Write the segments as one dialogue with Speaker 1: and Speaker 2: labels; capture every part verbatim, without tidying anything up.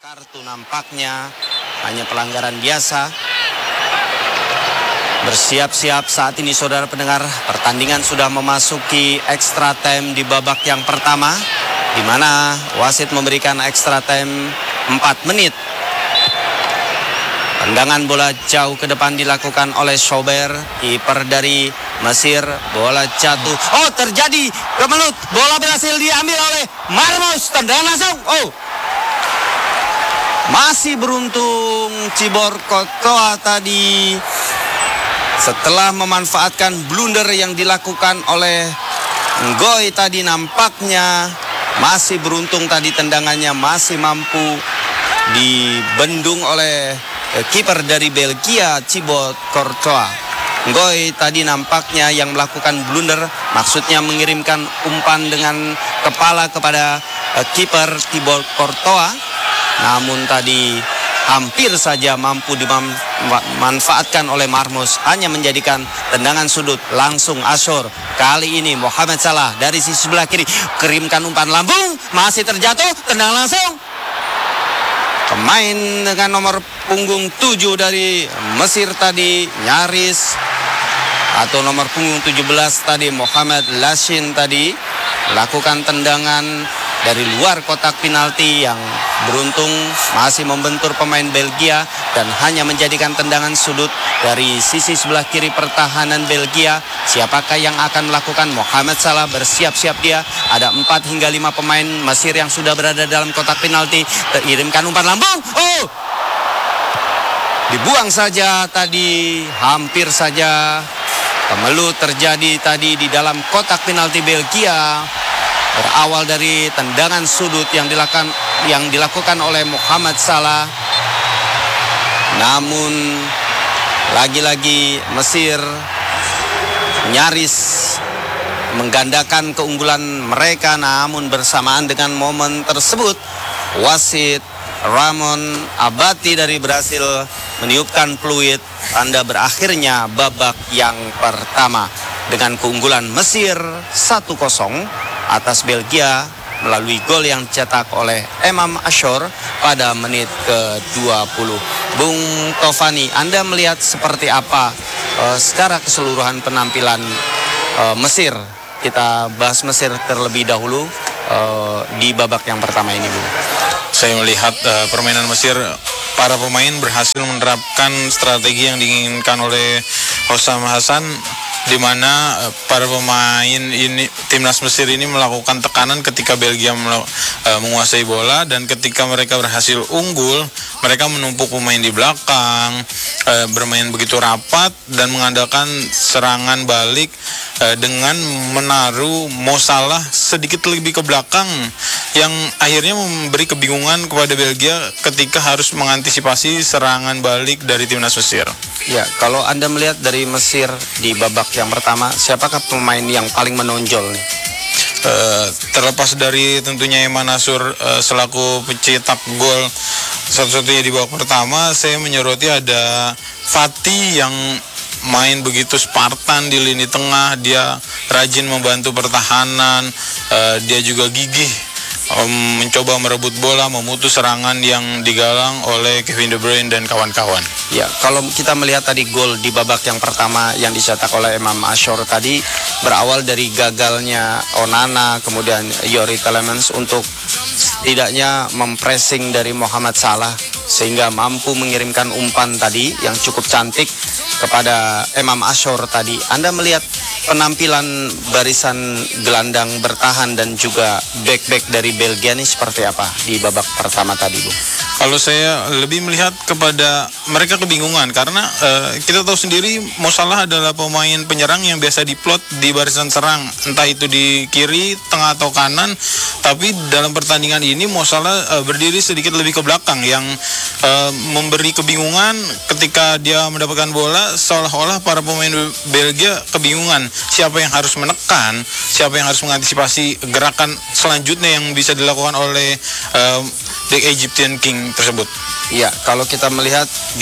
Speaker 1: kartu nampaknya hanya pelanggaran biasa. Bersiap-siap saat ini saudara pendengar, pertandingan sudah memasuki extra time di babak yang pertama, di mana wasit memberikan extra time empat menit. Tendangan bola jauh ke depan dilakukan oleh Sober, kiper dari Mesir. Bola jatuh. Oh, terjadi kemelut. Bola berhasil diambil oleh Marmos. Tendangan langsung. Oh. Masih beruntung Cibor Courtois tadi setelah memanfaatkan blunder yang dilakukan oleh Ngoy tadi, nampaknya masih beruntung tadi tendangannya masih mampu dibendung oleh kiper dari Belgia, Cibor Courtois. Ngoy tadi nampaknya yang melakukan blunder, maksudnya mengirimkan umpan dengan kepala kepada uh, kiper Cibor Courtois. Namun tadi hampir saja mampu dimanfaatkan oleh Marmos, hanya menjadikan tendangan sudut langsung Ashur. Kali ini Mohamed Salah dari sisi sebelah kiri, kirimkan umpan lambung, masih terjatuh, tendangan langsung. Pemain dengan nomor punggung tujuh dari Mesir tadi nyaris, atau nomor punggung tujuh belas tadi Mohamed Lashin tadi lakukan tendangan dari luar kotak penalti yang beruntung masih membentur pemain Belgia dan hanya menjadikan tendangan sudut dari sisi sebelah kiri pertahanan Belgia. Siapakah yang akan melakukan? Mohamed Salah bersiap-siap dia. Ada empat hingga lima pemain Mesir yang sudah berada dalam kotak penalti. Kirimkan umpan lambung. Oh! Dibuang saja tadi, hampir saja kemelut terjadi tadi di dalam kotak penalti Belgia. Berawal dari tendangan sudut yang dilakukan yang dilakukan oleh Mohamed Salah. Namun lagi-lagi Mesir nyaris menggandakan keunggulan mereka. Namun bersamaan dengan momen tersebut, wasit Ramon Abati dari Brasil meniupkan peluit tanda berakhirnya babak yang pertama dengan keunggulan Mesir satu kosong atas Belgia melalui gol yang dicetak oleh Emam Ashur pada menit ke dua puluh. Bung Tovani, Anda melihat seperti apa uh, secara keseluruhan penampilan uh, Mesir? Kita bahas Mesir terlebih dahulu uh, di babak yang pertama ini, Bung.
Speaker 2: Saya melihat uh, permainan Mesir, para pemain berhasil menerapkan strategi yang diinginkan oleh Hossam Hassan, di mana para pemain ini, timnas Mesir ini melakukan tekanan ketika Belgia uh, menguasai bola, dan ketika mereka berhasil unggul, mereka menumpuk pemain di belakang, uh, bermain begitu rapat dan mengandalkan serangan balik uh, dengan menaruh Mo Salah sedikit lebih ke belakang, yang akhirnya memberi kebingungan kepada Belgia ketika harus mengantisipasi serangan balik dari timnas Mesir.
Speaker 1: Ya, kalau Anda melihat dari Mesir di babak yang pertama, siapakah pemain yang paling menonjol nih?
Speaker 2: Uh, terlepas dari tentunya Eman Ashur uh, selaku pencetak gol satu-satunya di babak pertama, saya menyoroti ada Fati yang main begitu Spartan di lini tengah. Dia rajin membantu pertahanan, uh, dia juga gigih um, mencoba merebut bola, memutus serangan yang digalang oleh Kevin De Bruyne dan kawan-kawan.
Speaker 1: Ya, kalau kita melihat tadi gol di babak yang pertama yang dicetak oleh Emam Ashur tadi berawal dari gagalnya Onana, kemudian Yori Tielemans untuk setidaknya mempressing dari Mohamed Salah sehingga mampu mengirimkan umpan tadi yang cukup cantik kepada Emam Ashur tadi. Anda melihat penampilan barisan gelandang bertahan dan juga back-back dari Belgia ini seperti apa di babak pertama tadi, Bu?
Speaker 2: Kalau saya lebih melihat kepada mereka kebingungan karena uh, kita tahu sendiri Mo Salah adalah pemain penyerang yang biasa diplot di barisan serang, entah itu di kiri, tengah atau kanan. Tapi dalam pertandingan ini Mo Salah uh, berdiri sedikit lebih ke belakang, yang uh, memberi kebingungan ketika dia mendapatkan bola. Seolah-olah para pemain Belgia kebingungan siapa yang harus menekan, siapa yang harus mengantisipasi gerakan selanjutnya yang bisa dilakukan oleh uh, The Egyptian King tersebut.
Speaker 1: Iya, kalau kita melihat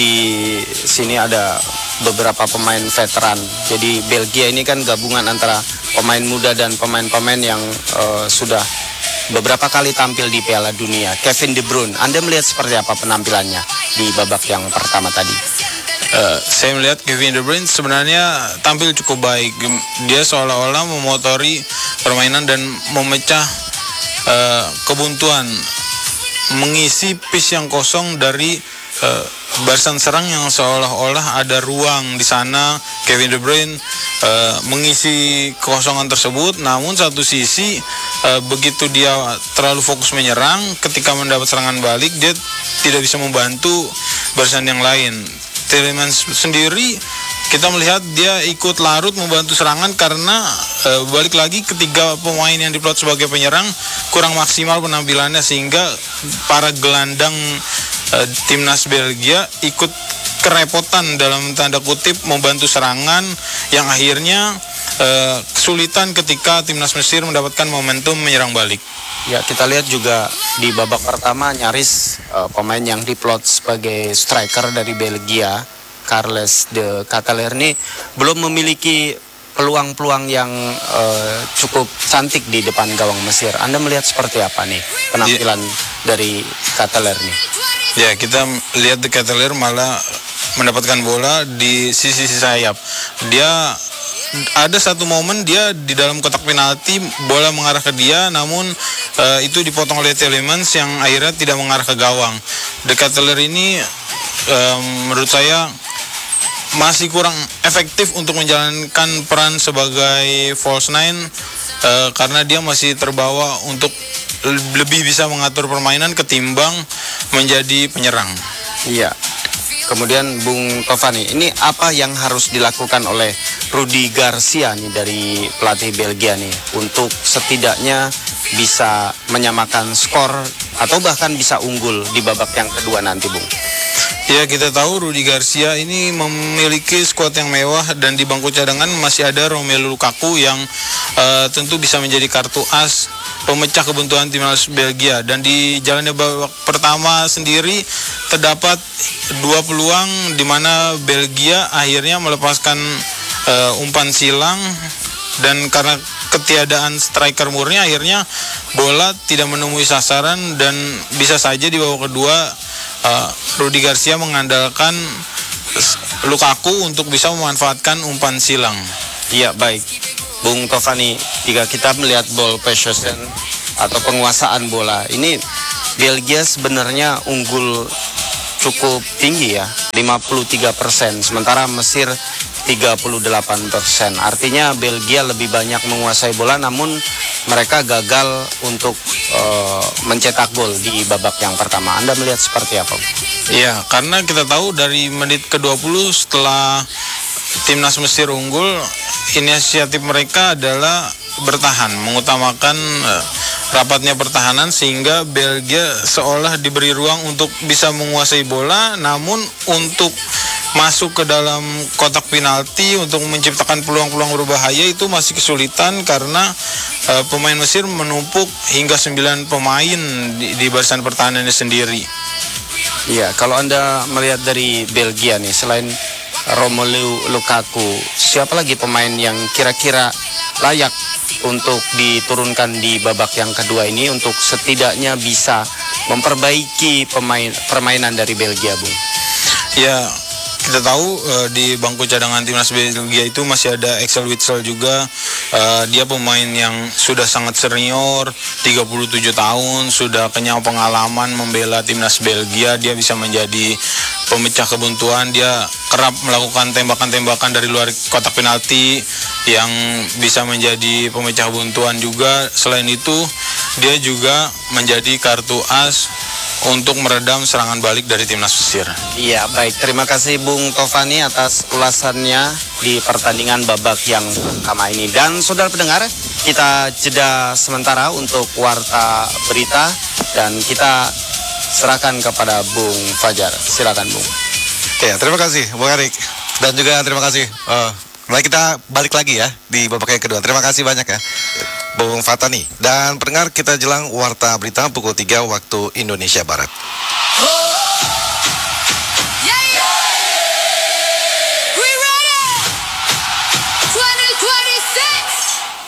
Speaker 1: di sini ada beberapa pemain veteran. Jadi Belgia ini kan gabungan antara pemain muda dan pemain-pemain yang uh, sudah beberapa kali tampil di Piala Dunia, Kevin De Bruyne. Anda melihat seperti apa penampilannya di babak yang pertama tadi?
Speaker 2: Uh, saya melihat Kevin De Bruyne sebenarnya tampil cukup baik. Dia seolah-olah memotori permainan dan memecah uh, kebuntuan, mengisi piece yang kosong dari uh, barisan serang yang seolah-olah ada ruang di sana. Kevin De Bruyne uh, mengisi kekosongan tersebut. Namun satu sisi uh, begitu dia terlalu fokus menyerang, ketika mendapat serangan balik dia tidak bisa membantu barisan yang lain. Tielemans sendiri kita melihat dia ikut larut membantu serangan karena e, balik lagi ketiga pemain yang diplot sebagai penyerang kurang maksimal penampilannya, sehingga para gelandang e, timnas Belgia ikut kerepotan dalam tanda kutip membantu serangan yang akhirnya e, kesulitan ketika timnas Mesir mendapatkan momentum menyerang balik.
Speaker 1: Ya, kita lihat juga di babak pertama nyaris uh, pemain yang diplot sebagai striker dari Belgia, Carles de Ketelaere ini belum memiliki peluang-peluang yang uh, cukup cantik di depan gawang Mesir. Anda melihat seperti apa nih penampilan ya. dari Ketelaere ini?
Speaker 2: Ya, kita lihat de Ketelaere malah mendapatkan bola di sisi sayap. Dia ada satu momen dia di dalam kotak penalti, bola mengarah ke dia, namun uh, itu dipotong oleh Tielemans yang akhirnya tidak mengarah ke gawang. De Ketelaere ini uh, menurut saya masih kurang efektif untuk menjalankan peran sebagai false nine uh, karena dia masih terbawa untuk lebih bisa mengatur permainan ketimbang menjadi penyerang.
Speaker 1: Iya. Kemudian Bung Tovani, ini apa yang harus dilakukan oleh Rudi Garcia nih dari pelatih Belgia nih untuk setidaknya bisa menyamakan skor atau bahkan bisa unggul di babak yang kedua nanti, Bung?
Speaker 2: Ya, kita tahu Rudi Garcia ini memiliki skuad yang mewah dan di bangku cadangan masih ada Romelu Lukaku yang uh, tentu bisa menjadi kartu as pemecah kebuntuan timnas Belgia. Dan di jalannya babak pertama sendiri terdapat dua peluang di mana Belgia akhirnya melepaskan uh, umpan silang, dan karena ketiadaan striker murni akhirnya bola tidak menemui sasaran dan bisa saja di babak kedua uh, Rudi Garcia mengandalkan Lukaku untuk bisa memanfaatkan umpan silang.
Speaker 1: Iya, baik. Bung Tovani, jika kita melihat ball possession atau penguasaan bola, ini Belgia sebenarnya unggul cukup tinggi ya, lima puluh tiga persen, sementara Mesir tiga puluh delapan persen. Artinya Belgia lebih banyak menguasai bola, namun mereka gagal untuk uh, mencetak gol di babak yang pertama. Anda melihat seperti apa?
Speaker 2: Iya, karena kita tahu dari menit ke dua puluh setelah timnas Mesir unggul, inisiatif mereka adalah bertahan, mengutamakan uh, rapatnya pertahanan, sehingga Belgia seolah diberi ruang untuk bisa menguasai bola, namun untuk masuk ke dalam kotak penalti untuk menciptakan peluang-peluang berbahaya itu masih kesulitan karena uh, pemain Mesir menumpuk hingga sembilan pemain di, di barisan pertahanannya sendiri.
Speaker 1: Iya, kalau Anda melihat dari Belgia nih, selain Romelu Lukaku, siapa lagi pemain yang kira-kira layak untuk diturunkan di babak yang kedua ini untuk setidaknya bisa memperbaiki pemain permainan dari Belgia, Bung?
Speaker 2: Ya, kita tahu uh, di bangku cadangan timnas Belgia itu masih ada Axel Witsel juga. Uh, dia pemain yang sudah sangat senior, tiga puluh tujuh tahun, sudah kenyang pengalaman membela timnas Belgia. Dia bisa menjadi pemecah kebuntuan. Dia kerap melakukan tembakan-tembakan dari luar kotak penalti yang bisa menjadi pemecah kebuntuan juga. Selain itu, dia juga menjadi kartu as untuk meredam serangan balik dari timnas Mesir.
Speaker 1: Iya, baik. Terima kasih Bung Tovani atas ulasannya di pertandingan babak yang pertama ini. Dan saudara pendengar, kita jeda sementara untuk warta berita dan kita serahkan kepada Bung Fajar. Silakan, Bung.
Speaker 3: Ya, terima kasih Bung Erik. Dan juga terima kasih. Uh, Baik, kita balik lagi ya di babak yang kedua. Terima kasih banyak ya Bung Fatani. Dan pendengar, kita jelang warta berita pukul tiga waktu Indonesia Barat.